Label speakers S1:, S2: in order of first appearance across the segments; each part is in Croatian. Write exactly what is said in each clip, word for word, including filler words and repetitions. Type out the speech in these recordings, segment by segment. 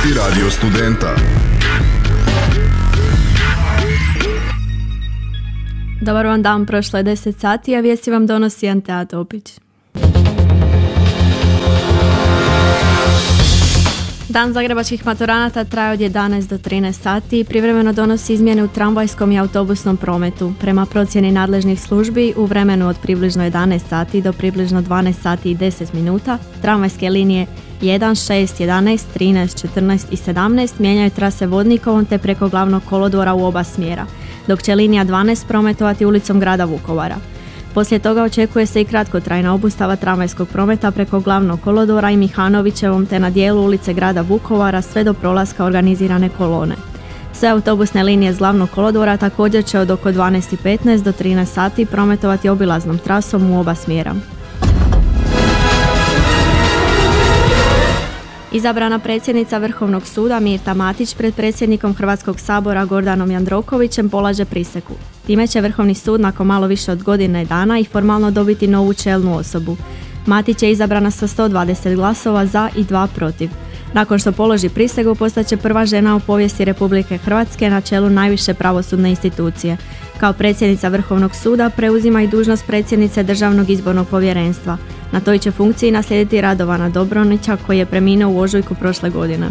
S1: Vijesti Radio Studenta.
S2: Dobar vam dan, prošlo je deset sati, a vijesti vam donosi Antea Topić. Dan zagrebačkih maturanata traje od jedanaest do trinaest sati i privremeno donosi izmjene u tramvajskom i autobusnom prometu. Prema procjeni nadležnih službi, u vremenu od približno jedanaest sati do približno dvanaest sati i deset minuta, tramvajske linije jedan, šest, jedanaest, trinaest, četrnaest i sedamnaest mijenjaju trase Vodnikovom te preko glavnog kolodvora u oba smjera, dok će linija dvanaest prometovati ulicom grada Vukovara. Poslije toga očekuje se i kratkotrajna obustava tramvajskog prometa preko glavnog kolodvora i Mihanovićevom te na dijelu ulice grada Vukovara sve do prolaska organizirane kolone. Sve autobusne linije s glavnog kolodvora također će od oko dvanaest i petnaest do trinaest sati prometovati obilaznom trasom u oba smjera. Izabrana predsjednica Vrhovnog suda Mirta Matić pred predsjednikom Hrvatskog sabora Gordanom Jandrokovićem polaže prisegu. Time će Vrhovni sud nakon malo više od godine dana i formalno dobiti novu čelnu osobu. Matić je izabrana sa sto dvadeset glasova za i dva protiv. Nakon što položi prisegu, postaće prva žena u povijesti Republike Hrvatske na čelu najviše pravosudne institucije. Kao predsjednica Vrhovnog suda preuzima i dužnost predsjednice Državnog izbornog povjerenstva. Na toj će funkciji naslijediti Radovana Dobronića koji je preminuo u ožujku prošle godine.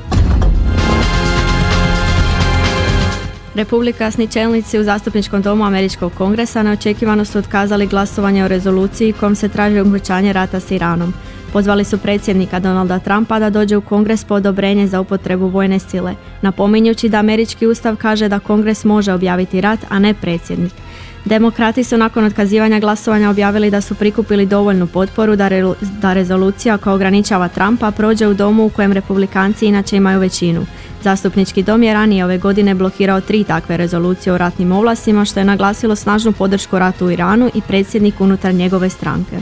S2: Republikanski čelnici u zastupničkom domu Američkog kongresa neočekivano su otkazali glasovanje o rezoluciji kojom se traži okončanje rata s Iranom. Pozvali su predsjednika Donalda Trumpa da dođe u Kongres po odobrenje za upotrebu vojne sile, napominjući da američki ustav kaže da Kongres može objaviti rat, a ne predsjednik. Demokrati su nakon otkazivanja glasovanja objavili da su prikupili dovoljnu potporu da, re, da rezolucija koja ograničava Trumpa prođe u domu u kojem republikanci inače imaju većinu. Zastupnički dom je ranije ove godine blokirao tri takve rezolucije o ratnim ovlastima, što je naglasilo snažnu podršku ratu u Iranu i predsjednik unutar njegove stranke.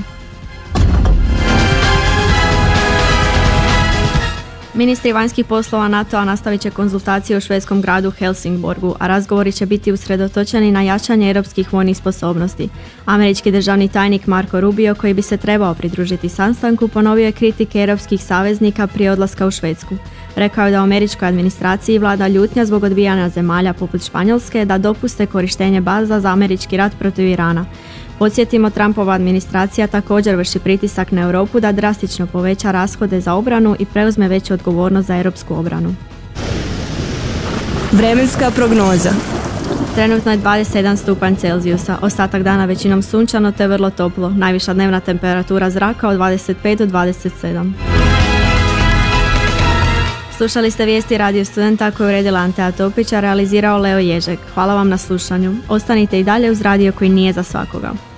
S2: Ministri vanjskih poslova NATO-a nastavit će konzultacije u švedskom gradu Helsingborgu, a razgovori će biti usredotočeni na jačanje europskih vojnih sposobnosti. Američki državni tajnik Marco Rubio, koji bi se trebao pridružiti sastanku, ponovio je kritike europskih saveznika prije odlaska u Švedsku. Rekao je da u američkoj administraciji vlada ljutnja zbog odbijanja zemalja poput Španjolske da dopuste korištenje baza za američki rat protiv Irana. Podsjetimo, Trumpova administracija također vrši pritisak na Europu da drastično poveća rashode za obranu i preuzme veću odgovornost za europsku obranu.
S3: Vremenska prognoza.
S2: Trenutno je dvadeset sedam stupanj Celzijusa, ostatak dana većinom sunčano te vrlo toplo, najviša dnevna temperatura zraka od dvadeset pet do dvadeset sedam. Slušali ste vijesti Radio Studenta koju je uredila Antea Topić, a realizirao Leo Ježek. Hvala vam na slušanju. Ostanite i dalje uz radio koji nije za svakoga.